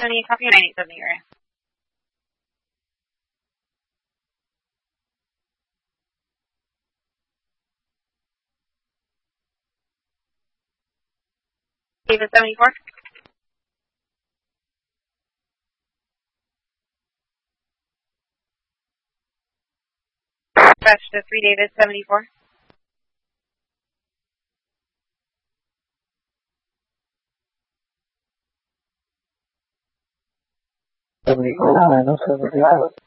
970, copy 970 area. David 74. Dispatch to 3 David 74. No, 75.